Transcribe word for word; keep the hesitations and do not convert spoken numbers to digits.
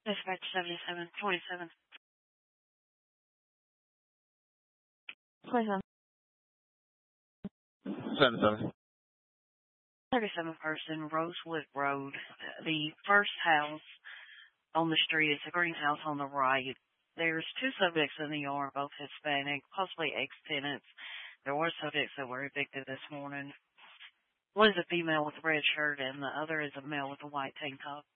Dispatch seventy-seven twenty-seven. twenty-seven. Seven seven. thirty-seven person, Rosewood Road. The first house on the street is a greenhouse on the right. There's two subjects in the yard, both Hispanic, possibly ex-tenants. There were subjects that were evicted this morning. One is a female with a red shirt, and the other is a male with a white tank top.